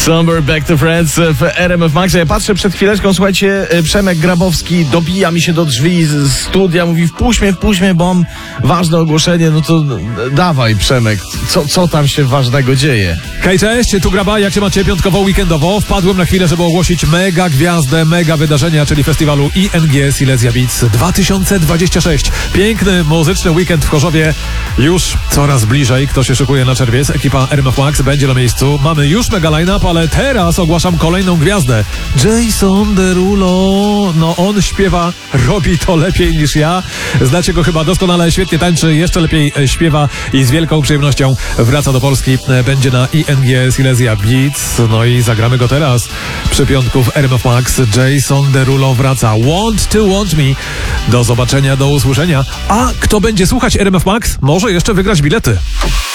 Somewhere Back to Friends w RMF Max. Ja patrzę przed chwileczką, słuchajcie, Przemek Grabowski dobija mi się do drzwi z studia, mówi wpuść mnie, bo mam ważne ogłoszenie. No to dawaj, Przemek, co tam się ważnego dzieje? Hej, cześć, tu Graba, jak się macie piątkowo, weekendowo? Wpadłem na chwilę, żeby ogłosić mega gwiazdę, mega wydarzenia, czyli festiwalu ING Silesia Beats 2026. Piękny, muzyczny weekend w Chorzowie już coraz bliżej. Kto się szykuje na czerwiec? Ekipa RMF Max będzie na miejscu. Mamy już mega line-up, ale teraz ogłaszam kolejną gwiazdę. Jason Derulo. No on śpiewa, robi to lepiej niż ja. Znacie go chyba doskonale, świetnie tańczy, jeszcze lepiej śpiewa i z wielką przyjemnością wraca do Polski. Będzie na ING Silesia Beats. No i zagramy go teraz przy piątku w RMF Max. Jason Derulo wraca. Want to Want Me. Do zobaczenia, do usłyszenia. A kto będzie słuchać RMF Max, może jeszcze wygrać bilety.